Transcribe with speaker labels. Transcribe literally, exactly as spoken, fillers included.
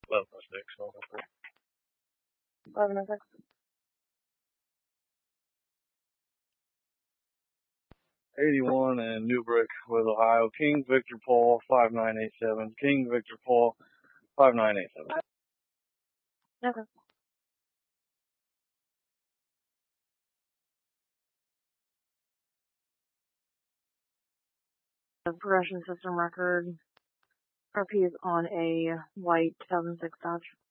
Speaker 1: eleven oh six.
Speaker 2: eleven oh six.
Speaker 1: eighty-one and Newbrick with Ohio. King Victor Paul five nine eight seven. King Victor Paul five nine eight seven.
Speaker 2: Okay. The progression system record. R P is on a white two thousand six Dodge.